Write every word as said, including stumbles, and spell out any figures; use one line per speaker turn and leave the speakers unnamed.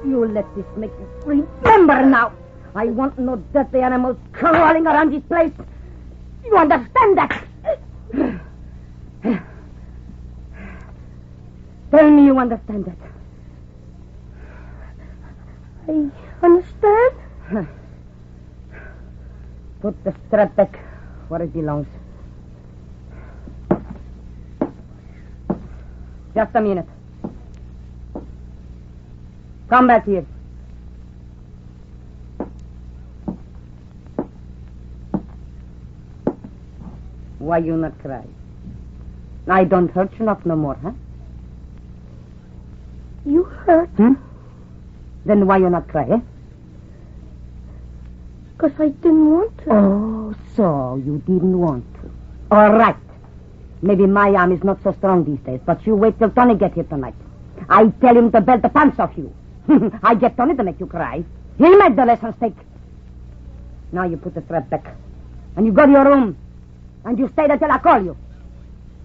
You let this make you remember now. I want no dirty animals crawling around this place. You understand that? Tell me you understand that.
I understand.
Put the strap back where it belongs. Just a minute. Come back here. Why you not cry? I don't hurt you not no more, huh?
You hurt?
Hmm? Then why you not cry, eh?
Because I didn't want to.
Oh, so you didn't want to. All right. Maybe my arm is not so strong these days, but you wait till Tony gets here tonight. I tell him to belt the pants off you. I get Tony to make you cry. He made the lesson stick. Now you put the strap back. And you go to your room. And you stay there till I call you.